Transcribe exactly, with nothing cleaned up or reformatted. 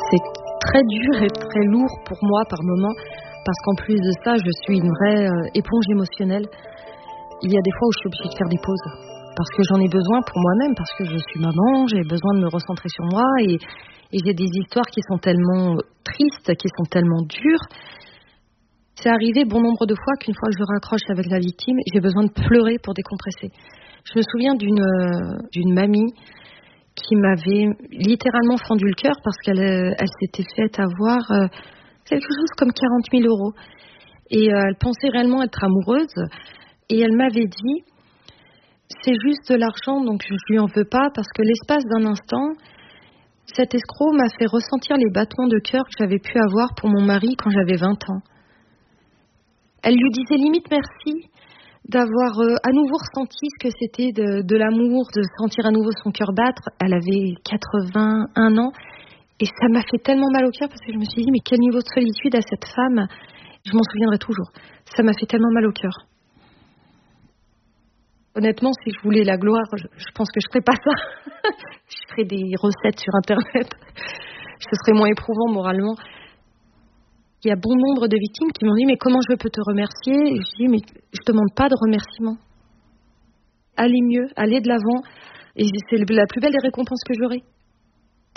C'est très dur et très lourd pour moi par moments, parce qu'en plus de ça, je suis une vraie euh, éponge émotionnelle. Il y a des fois où je suis obligée de faire des pauses, parce que j'en ai besoin pour moi-même, parce que je suis maman, j'ai besoin de me recentrer sur moi, et, et j'ai des histoires qui sont tellement tristes, qui sont tellement dures. C'est arrivé bon nombre de fois qu'une fois que je raccroche avec la victime, j'ai besoin de pleurer pour décompresser. Je me souviens d'une, euh, d'une mamie qui m'avait littéralement fendu le cœur parce qu'elle euh, elle s'était faite avoir euh, quelque chose comme quarante mille euros. Et euh, elle pensait réellement être amoureuse. Et elle m'avait dit, c'est juste de l'argent, donc je lui en veux pas, parce que l'espace d'un instant, cet escroc m'a fait ressentir les battements de cœur que j'avais pu avoir pour mon mari quand j'avais vingt ans. Elle lui disait limite merci d'avoir euh, à nouveau ressenti ce que c'était de, de l'amour, de sentir à nouveau son cœur battre. Elle avait quatre-vingt-un ans et ça m'a fait tellement mal au cœur parce que je me suis dit mais quel niveau de solitude a cette femme. Je m'en souviendrai toujours. Ça m'a fait tellement mal au cœur. Honnêtement, si je voulais la gloire, je, je pense que je ferais pas ça. Je ferais des recettes sur Internet. Ce serait moins éprouvant moralement. Il y a bon nombre de victimes qui m'ont dit « Mais comment je peux te remercier ?» Et je dis « Mais je ne demande pas de remerciement. Allez mieux, allez de l'avant. Et c'est la plus belle des récompenses que j'aurai. »